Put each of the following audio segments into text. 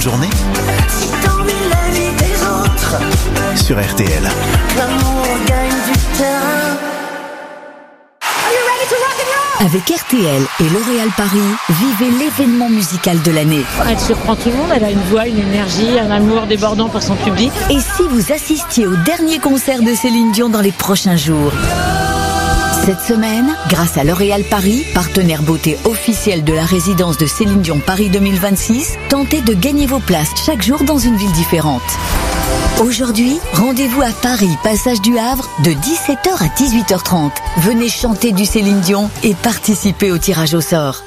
journée sur RTL. Avec RTL et L'Oréal Paris, vivez l'événement musical de l'année. Elle surprend tout le monde, elle a une voix, une énergie, un amour débordant pour son public. Et si vous assistiez au dernier concert de Céline Dion dans les prochains jours ? Cette semaine, grâce à L'Oréal Paris, partenaire beauté officiel de la résidence de Céline Dion Paris 2026, tentez de gagner vos places chaque jour dans une ville différente. Aujourd'hui, rendez-vous à Paris, passage du Havre, de 17h à 18h30. Venez chanter du Céline Dion et participer au tirage au sort.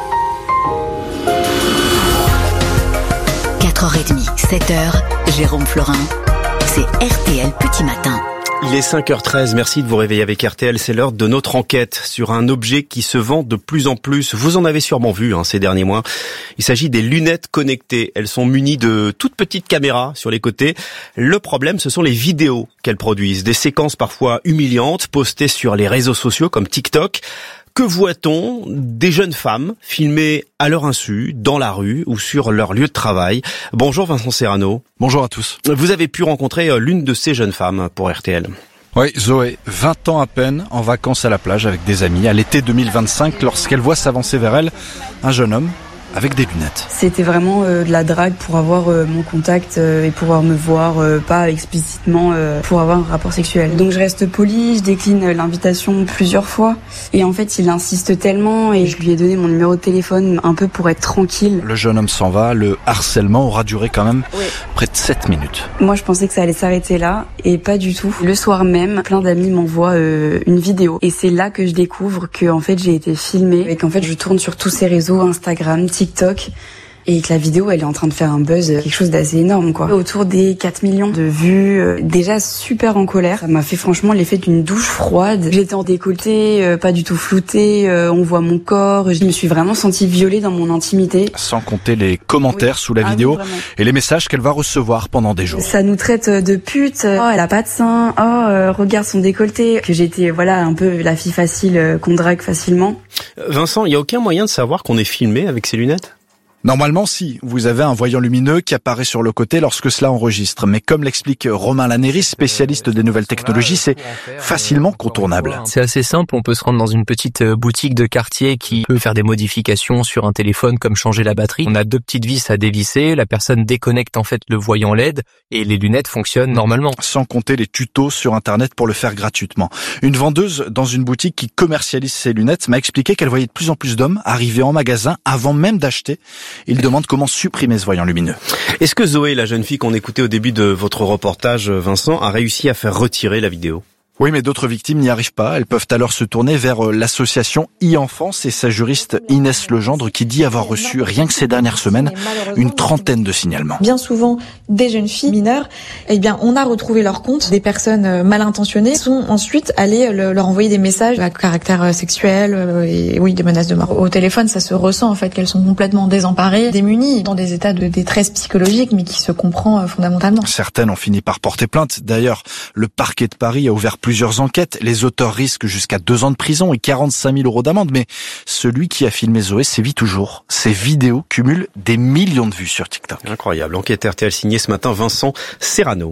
4h30, 7h, Jérôme Florin, c'est RTL Petit Matin. Il est 5h13, merci de vous réveiller avec RTL, c'est l'heure de notre enquête sur un objet qui se vend de plus en plus. Vous en avez sûrement vu ces derniers mois. Il s'agit des lunettes connectées. Elles sont munies de toutes petites caméras sur les côtés. Le problème, ce sont les vidéos qu'elles produisent. Des séquences parfois humiliantes, postées sur les réseaux sociaux comme TikTok. Que voit-on? Des jeunes femmes filmées à leur insu, dans la rue ou sur leur lieu de travail. Bonjour Vincent Serrano. Bonjour à tous. Vous avez pu rencontrer l'une de ces jeunes femmes pour RTL. Oui, Zoé, 20 ans à peine, en vacances à la plage avec des amis, à l'été 2025, lorsqu'elle voit s'avancer vers elle un jeune homme avec des lunettes. C'était vraiment de la drague pour avoir mon contact et pouvoir me voir, pas explicitement pour avoir un rapport sexuel. Donc je reste polie, je décline l'invitation plusieurs fois et en fait il insiste tellement et je lui ai donné mon numéro de téléphone un peu pour être tranquille. Le jeune homme s'en va, le harcèlement aura duré quand même près de 7 minutes. Moi je pensais que ça allait s'arrêter là et pas du tout. Le soir même, plein d'amis m'envoient une vidéo et c'est là que je découvre que en fait j'ai été filmée et qu'en fait je tourne sur tous ces réseaux, Instagram, TikTok, et que la vidéo elle est en train de faire un buzz, quelque chose d'assez énorme quoi. Autour des 4 millions de vues, déjà super en colère. Ça m'a fait franchement l'effet d'une douche froide. J'étais en décolleté, pas du tout floutée, on voit mon corps. Je me suis vraiment sentie violée dans mon intimité. Sans compter les commentaires sous la vidéo et les messages qu'elle va recevoir pendant des jours. Ça nous traite de pute. Oh, elle a pas de sein. Oh, regarde son décolleté. Que j'étais un peu la fille facile qu'on drague facilement. Vincent, il y a aucun moyen de savoir qu'on est filmé avec ces lunettes ? Normalement, si. Vous avez un voyant lumineux qui apparaît sur le côté lorsque cela enregistre. Mais comme l'explique Romain Lanéris, spécialiste des nouvelles technologies, c'est facilement contournable. C'est assez simple. On peut se rendre dans une petite boutique de quartier qui peut faire des modifications sur un téléphone comme changer la batterie. On a 2 petites vis à dévisser. La personne déconnecte en fait le voyant LED et les lunettes fonctionnent normalement. Sans compter les tutos sur Internet pour le faire gratuitement. Une vendeuse dans une boutique qui commercialise ses lunettes m'a expliqué qu'elle voyait de plus en plus d'hommes arriver en magasin avant même d'acheter. Il demande comment supprimer ce voyant lumineux. Est-ce que Zoé, la jeune fille qu'on écoutait au début de votre reportage, Vincent, a réussi à faire retirer la vidéo ? Oui, mais d'autres victimes n'y arrivent pas. Elles peuvent alors se tourner vers l'association e-Enfance et sa juriste Inès Legendre qui dit avoir reçu, rien que ces dernières semaines, une trentaine de signalements. Bien souvent, des jeunes filles mineures, on a retrouvé leur compte. Des personnes mal intentionnées sont ensuite allées leur envoyer des messages à caractère sexuel et des menaces de mort. Au téléphone, ça se ressent en fait qu'elles sont complètement désemparées, démunies, dans des états de détresse psychologique, mais qui se comprend fondamentalement. Certaines ont fini par porter plainte. D'ailleurs, le parquet de Paris a ouvert plusieurs enquêtes. Les auteurs risquent jusqu'à 2 ans de prison et 45 000 € d'amende. Mais celui qui a filmé Zoé sévit toujours. Ses vidéos cumulent des millions de vues sur TikTok. Incroyable. Enquête RTL signée ce matin Vincent Serrano.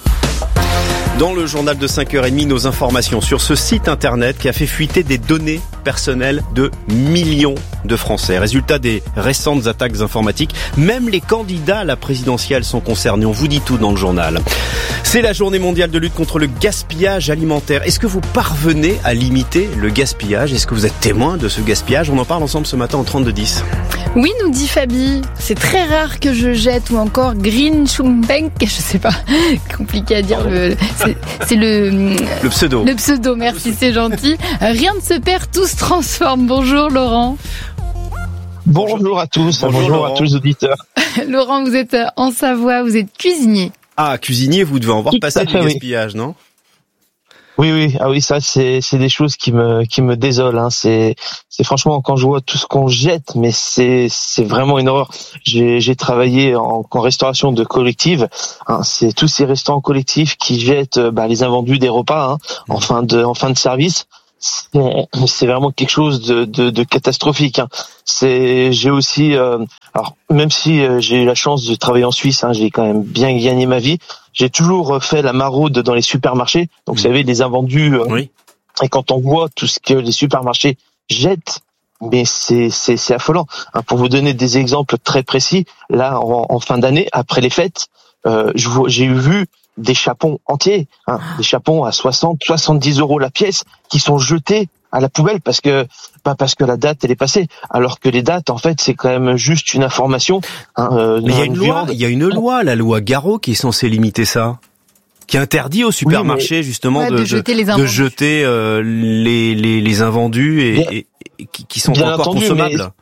Dans le journal de 5h30, nos informations sur ce site internet qui a fait fuiter des données personnelles de millions de Français. Résultat des récentes attaques informatiques, même les candidats à la présidentielle sont concernés. On vous dit tout dans le journal. C'est la journée mondiale de lutte contre le gaspillage alimentaire. Est-ce que vous parvenez à limiter le gaspillage ? Est-ce que vous êtes témoin de ce gaspillage ? On en parle ensemble ce matin en 32-10. Oui, nous dit Fabi, c'est très rare que je jette, ou encore Green Schumbank, je sais pas, compliqué à dire, c'est le pseudo. Le pseudo, merci, c'est gentil. Rien ne se perd, tout se transforme. Bonjour Laurent. Bonjour à tous, bonjour à tous les auditeurs. Laurent, vous êtes en Savoie, vous êtes cuisinier. Ah, cuisinier, vous devez en voir passer du gaspillage, non ? Oui, ah oui, ça c'est des choses qui me désolent, hein. C'est franchement quand je vois tout ce qu'on jette, mais c'est vraiment une horreur. J'ai travaillé en restauration de collective, hein. C'est tous ces restaurants collectifs qui jettent les invendus des repas, hein, en fin de service. c'est vraiment quelque chose de catastrophique. Hein. J'ai aussi, alors même si j'ai eu la chance de travailler en Suisse, hein, j'ai quand même bien gagné ma vie. J'ai toujours fait la maraude dans les supermarchés. Donc vous savez, les invendus. Oui. Et quand on voit tout ce que les supermarchés jettent, mais c'est affolant. Hein, pour vous donner des exemples très précis, là en fin d'année, après les fêtes, j'ai vu des chapons entiers, hein, des chapons à 70 € la pièce, qui sont jetés à la poubelle parce que la date elle est passée. Alors que les dates, en fait, c'est quand même juste une information. Hein, mais il y a une loi, la loi Garot, qui est censée limiter ça, qui interdit aux supermarchés justement de jeter les invendus et qui sont encore consommables.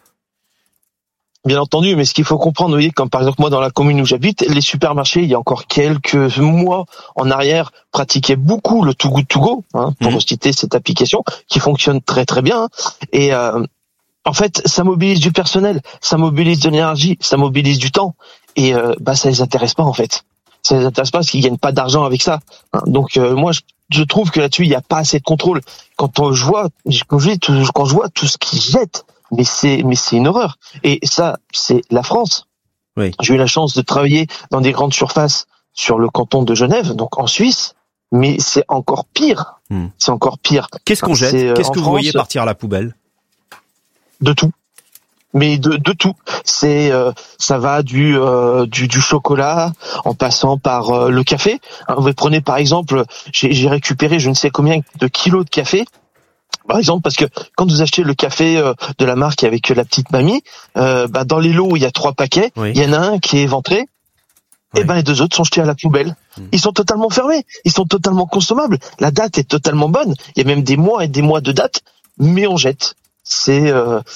Bien entendu, mais ce qu'il faut comprendre, vous voyez, comme par exemple moi dans la commune où j'habite, les supermarchés, il y a encore quelques mois en arrière, pratiquaient beaucoup le Too Good To Go, hein, pour citer cette application, qui fonctionne très très bien. Et en fait, ça mobilise du personnel, ça mobilise de l'énergie, ça mobilise du temps, et ça les intéresse pas en fait. Ça les intéresse pas parce qu'ils gagnent pas d'argent avec ça. Hein. Donc moi, je trouve que là-dessus, il y a pas assez de contrôle. Quand je vois tout ce qu'ils jettent. Mais c'est une horreur. Et ça, c'est la France. Oui. J'ai eu la chance de travailler dans des grandes surfaces sur le canton de Genève, donc en Suisse. Mais c'est encore pire. C'est encore pire. Qu'est-ce qu'on jette? Qu'est-ce que vous voyez partir à la poubelle? De tout. Mais de tout. Ça va du chocolat en passant par le café. Vous prenez par exemple, j'ai récupéré je ne sais combien de kilos de café. Par exemple, parce que quand vous achetez le café de la marque avec la petite mamie, dans les lots où il y a 3 paquets, il y en a un qui est éventré, et les 2 autres sont jetés à la poubelle. Ils sont totalement fermés, ils sont totalement consommables. La date est totalement bonne. Il y a même des mois et des mois de date, mais on jette. C'est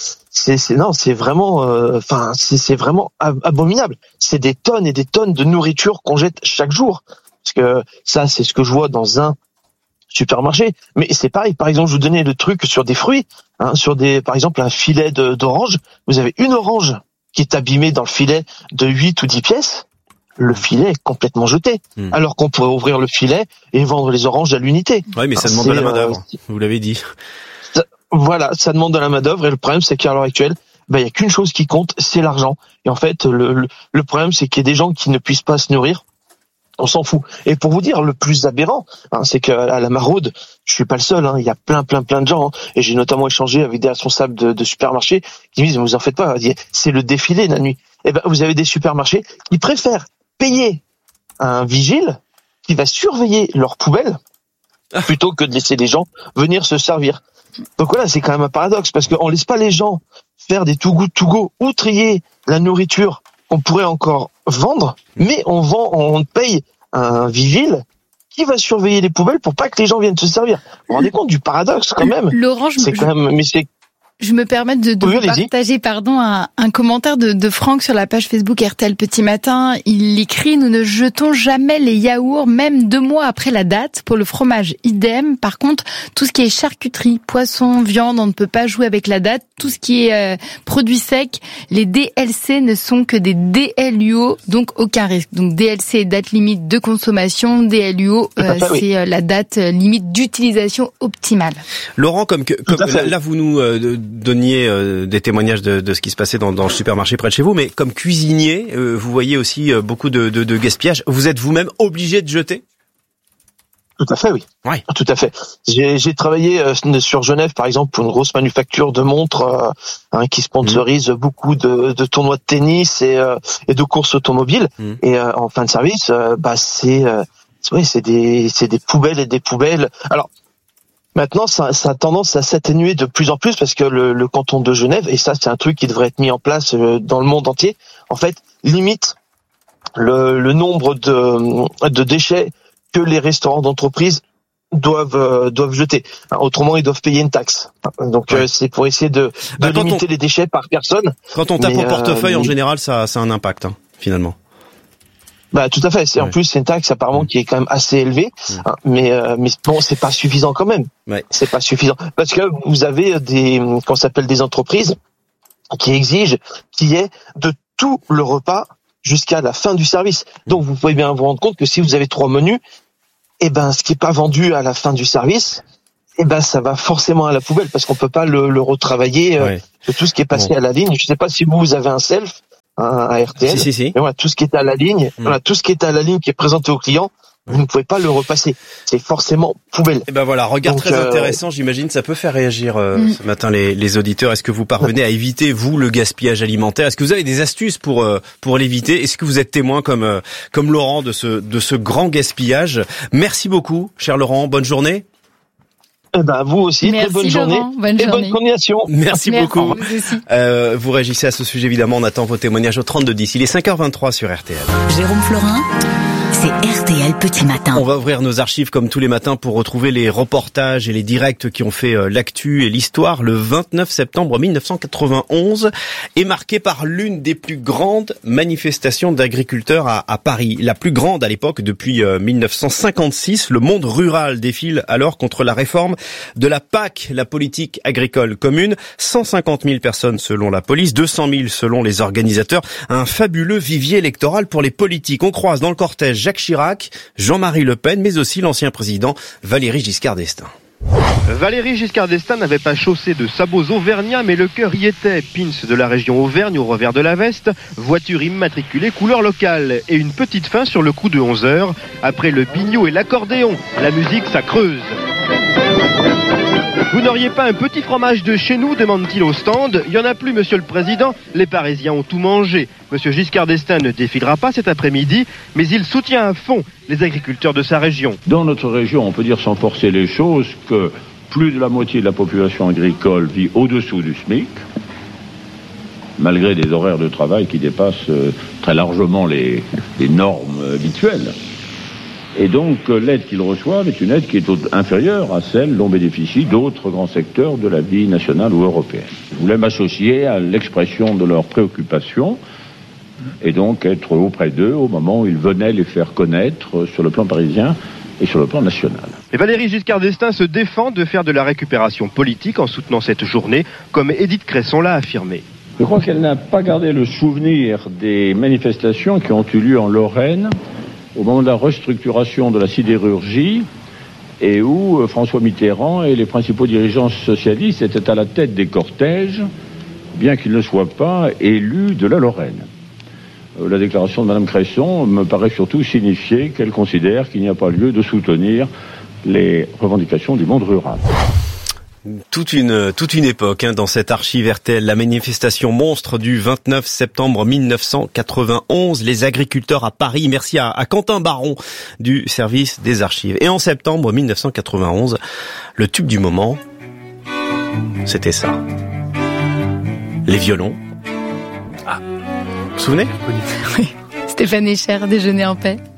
vraiment, c'est vraiment abominable. C'est des tonnes et des tonnes de nourriture qu'on jette chaque jour. Parce que ça, c'est ce que je vois dans un supermarché, mais c'est pareil. Par exemple, je vous donnais le truc sur des fruits, hein, par exemple, un filet d'orange. Vous avez une orange qui est abîmée dans le filet de 8 ou 10 pièces. Le filet est complètement jeté. Alors qu'on pourrait ouvrir le filet et vendre les oranges à l'unité. Oui, mais ça demande de la main-d'œuvre. Vous l'avez dit. Ça demande de la main-d'œuvre, et le problème, c'est qu'à l'heure actuelle, il y a qu'une chose qui compte, c'est l'argent. Et en fait, le problème, c'est qu'il y a des gens qui ne puissent pas se nourrir. On s'en fout. Et pour vous dire, le plus aberrant, c'est qu'à la maraude, je suis pas le seul, hein, il y a plein de gens, hein, et j'ai notamment échangé avec des responsables de supermarchés qui me disent, vous en faites pas, c'est le défilé la nuit. Vous avez des supermarchés qui préfèrent payer un vigile qui va surveiller leurs poubelles plutôt que de laisser les gens venir se servir. Donc voilà, c'est quand même un paradoxe, parce qu'on laisse pas les gens faire des Too Good To Go ou trier la nourriture qu'on pourrait encore vendre, mais on paye un vigile qui va surveiller les poubelles pour pas que les gens viennent se servir. Vous vous rendez compte du paradoxe quand même? Laurent, je me permets de vous partager un commentaire de Franck sur la page Facebook RTL Petit Matin. Il écrit: nous ne jetons jamais les yaourts, même 2 mois après la date. Pour le fromage, idem. Par contre, tout ce qui est charcuterie, poisson, viande, on ne peut pas jouer avec la date. Tout ce qui est produits secs, les DLC ne sont que des DLUO, donc aucun risque. Donc DLC, date limite de consommation, DLUO, c'est la date limite d'utilisation optimale. Laurent, comme là vous nous donniez des témoignages de ce qui se passait dans le supermarché près de chez vous, mais comme cuisinier, vous voyez aussi beaucoup de gaspillage. Vous êtes vous-même obligé de jeter? Tout à fait, oui. Ouais. Tout à fait. J'ai travaillé sur Genève, par exemple, pour une grosse manufacture de montres qui sponsorise beaucoup de tournois de tennis et de courses automobiles. Et en fin de service, c'est des poubelles et des poubelles. Alors maintenant, ça a tendance à s'atténuer de plus en plus, parce que le canton de Genève, et ça c'est un truc qui devrait être mis en place dans le monde entier, en fait, limite le nombre de déchets que les restaurants d'entreprise doivent jeter. Autrement, ils doivent payer une taxe. Donc c'est pour essayer de limiter les déchets par personne. Quand on tape au portefeuille, en général, ça a un impact, finalement. Tout à fait. En plus, c'est une taxe apparemment qui est quand même assez élevée, mais bon, c'est pas suffisant quand même. Ouais. C'est pas suffisant, parce que vous avez qu'on s'appelle des entreprises qui exigent qu'il y ait de tout le repas jusqu'à la fin du service. Donc vous pouvez bien vous rendre compte que si vous avez 3 menus, ce qui est pas vendu à la fin du service, ça va forcément à la poubelle parce qu'on peut pas le retravailler de tout ce qui est passé à la ligne. Je sais pas si vous avez un self à RTL. Si. Mais voilà, tout ce qui est à la ligne, tout ce qui est à la ligne qui est présenté au client, vous ne pouvez pas le repasser. C'est forcément poubelle. Et ben voilà, regard très intéressant, j'imagine, ça peut faire réagir ce matin les auditeurs. Est-ce que vous parvenez à éviter, vous, le gaspillage alimentaire? Est-ce que vous avez des astuces pour l'éviter? Est-ce que vous êtes témoin comme Laurent de ce grand gaspillage? Merci beaucoup, cher Laurent, bonne journée. Vous aussi, merci, très bonne journée. Bonne continuation. Merci beaucoup. Vous réagissez à ce sujet, évidemment, on attend vos témoignages au 3210. Il est 5h23 sur RTL. Jérôme Florin, c'est RTL Petit Matin. On va ouvrir nos archives comme tous les matins pour retrouver les reportages et les directs qui ont fait l'actu et l'histoire. Le 29 septembre 1991 est marqué par l'une des plus grandes manifestations d'agriculteurs à Paris. La plus grande à l'époque depuis 1956. Le monde rural défile alors contre la réforme de la PAC, la politique agricole commune. 150 000 personnes selon la police, 200 000 selon les organisateurs. Un fabuleux vivier électoral pour les politiques. On croise dans le cortège Jacques Chirac, Jean-Marie Le Pen, mais aussi l'ancien président Valéry Giscard d'Estaing. Valéry Giscard d'Estaing n'avait pas chaussé de sabots auvergnats, mais le cœur y était. Pins de la région Auvergne au revers de la veste, voiture immatriculée couleur locale et une petite fin sur le coup de 11h. Après le pignot et l'accordéon, la musique ça creuse. Vous n'auriez pas un petit fromage de chez nous, demande-t-il au stand. Il n'y en a plus, monsieur le président, les Parisiens ont tout mangé. Monsieur Giscard d'Estaing ne défilera pas cet après-midi, mais il soutient à fond les agriculteurs de sa région. Dans notre région, on peut dire sans forcer les choses que plus de la moitié de la population agricole vit au-dessous du SMIC, malgré des horaires de travail qui dépassent très largement les normes habituelles. Et donc l'aide qu'ils reçoivent est une aide qui est inférieure à celle dont bénéficient d'autres grands secteurs de la vie nationale ou européenne. Je voulais m'associer à l'expression de leurs préoccupations et donc être auprès d'eux au moment où ils venaient les faire connaître sur le plan parisien et sur le plan national. Et Valéry Giscard d'Estaing se défend de faire de la récupération politique en soutenant cette journée, comme Édith Cresson l'a affirmé. Je crois qu'elle n'a pas gardé le souvenir des manifestations qui ont eu lieu en Lorraine au moment de la restructuration de la sidérurgie et où François Mitterrand et les principaux dirigeants socialistes étaient à la tête des cortèges, bien qu'ils ne soient pas élus de la Lorraine. La déclaration de Mme Cresson me paraît surtout signifier qu'elle considère qu'il n'y a pas lieu de soutenir les revendications du monde rural. Toute une époque dans cette archive RTL, la manifestation monstre du 29 septembre 1991, les agriculteurs à Paris. Merci à Quentin Baron du service des archives. Et en septembre 1991, le tube du moment, c'était ça. Les violons. Ah, vous vous souvenez ? Oui, Stéphane Echer, Déjeuner en paix.